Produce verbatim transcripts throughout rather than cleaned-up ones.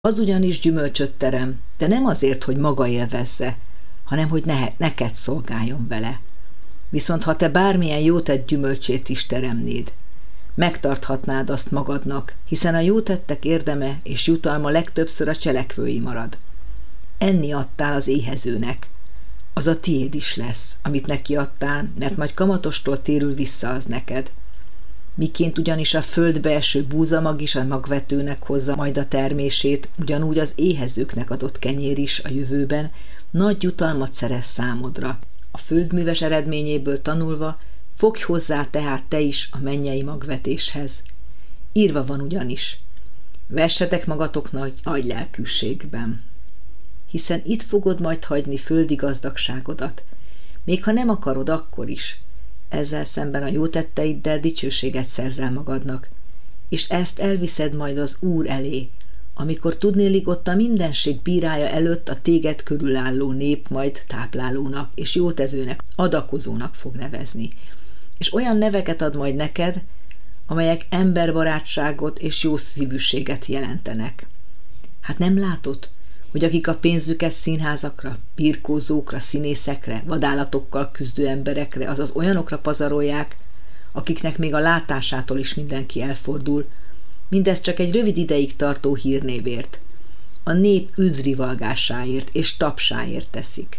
Az ugyanis gyümölcsöt terem, de nem azért, hogy maga élvezze, hanem hogy ne- neked szolgáljon vele. Viszont ha te bármilyen jótett gyümölcsét is teremnéd, megtarthatnád azt magadnak, hiszen a jótettek érdeme és jutalma legtöbbször a cselekvői marad. Enni adtál az éhezőnek, az a tiéd is lesz, amit neki adtál, mert majd kamatostól térül vissza az neked. Miként ugyanis a földbe eső búzamag is a magvetőnek hozza majd a termését, ugyanúgy az éhezőknek adott kenyér is a jövőben nagy jutalmat szerez számodra. A földműves eredményéből tanulva fogj hozzá tehát te is a mennyei magvetéshez. Írva van ugyanis, vessetek magatok nagy agylelkűségben, hiszen itt fogod majd hagyni földi gazdagságodat, még ha nem akarod, akkor is. Ezzel szemben a jó tetteiddel dicsőséget szerzel magadnak, és ezt elviszed majd az Úr elé, amikor tudnélik ott a mindenség bírája előtt a téged körülálló nép majd táplálónak és jótevőnek, adakozónak fog nevezni. És olyan neveket ad majd neked, amelyek emberbarátságot és jó szívűséget jelentenek. Hát nem látod, hogy akik a pénzüket színházakra, birkózókra, színészekre, vadállatokkal küzdő emberekre, azaz olyanokra pazarolják, akiknek még a látásától is mindenki elfordul, mindez csak egy rövid ideig tartó hírnévért, a nép üdvrivalgásáért és tapsáért teszik.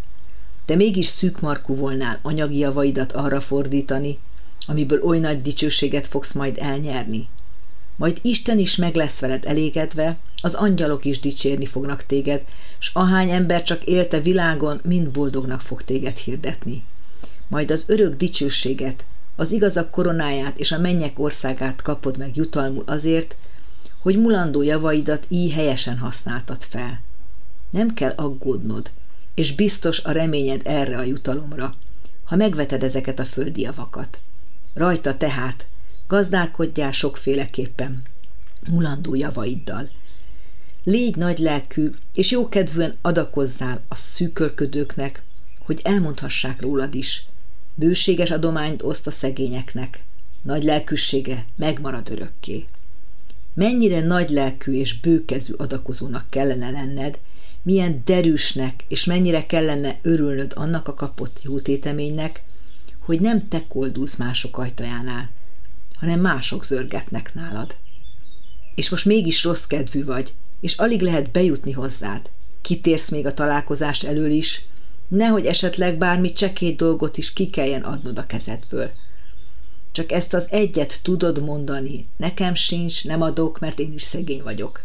Te mégis szűkmarkú volnál anyagi javaidat arra fordítani, amiből oly nagy dicsőséget fogsz majd elnyerni. Majd Isten is meg lesz veled elégedve, az angyalok is dicsérni fognak téged, s ahány ember csak élte világon, mind boldognak fog téged hirdetni. Majd az örök dicsőséget, az igazak koronáját és a mennyek országát kapod meg jutalmul azért, hogy mulandó javaidat így helyesen használtad fel. Nem kell aggódnod, és biztos a reményed erre a jutalomra, ha megveted ezeket a földi javakat. Rajta tehát gazdálkodjál sokféleképpen, mulandó javaiddal. Légy nagy lelkű, és jókedvűen adakozzál a szűkölködőknek, hogy elmondhassák rólad is. Bőséges adományt oszt a szegényeknek, nagy lelkűsége megmarad örökké. Mennyire nagy lelkű és bőkezű adakozónak kellene lenned, milyen derűsnek és mennyire kellene örülnöd annak a kapott jótéteménynek, hogy nem te koldulsz mások ajtajánál, hanem mások zörgetnek nálad. És most mégis rossz kedvű vagy, és alig lehet bejutni hozzád. Kitérsz még a találkozás elől is, nehogy esetleg bármi csekély dolgot is ki kelljen adnod a kezedből. Csak ezt az egyet tudod mondani, nekem sincs, nem adok, mert én is szegény vagyok.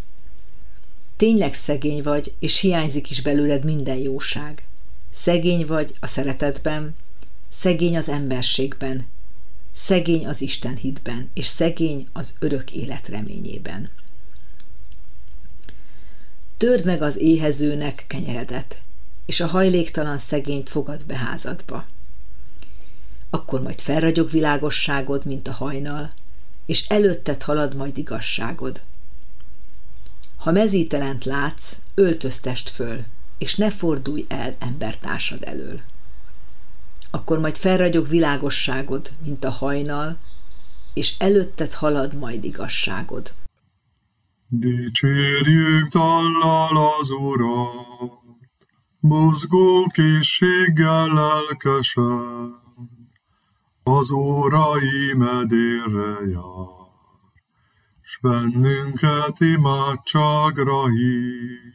Tényleg szegény vagy, és hiányzik is belőled minden jóság. Szegény vagy a szeretetben, szegény az emberségben, szegény az Isten hitben, és szegény az örök élet reményében. Törd meg az éhezőnek kenyeredet, és a hajléktalan szegényt fogad be házadba. Akkor majd felragyog világosságod, mint a hajnal, és előtted halad majd igazságod. Ha mezítelent látsz, öltöztest föl, és ne fordulj el embertársad elől. Akkor majd felragyog világosságod, mint a hajnal, és előtted halad majd igazságod. Dicsérjük dallal az Urat, mozgó készséggel lelkesen, az órai medérre jár, s bennünket imádságra hív.